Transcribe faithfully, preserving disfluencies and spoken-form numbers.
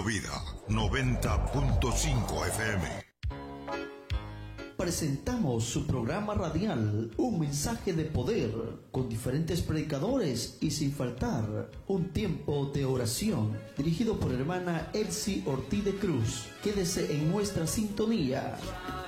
Vida noventa punto cinco F M. Presentamos su programa radial, Un Mensaje de Poder, con diferentes predicadores y sin faltar un tiempo de oración, dirigido por hermana Elsie Ortiz de Cruz. Quédese en nuestra sintonía.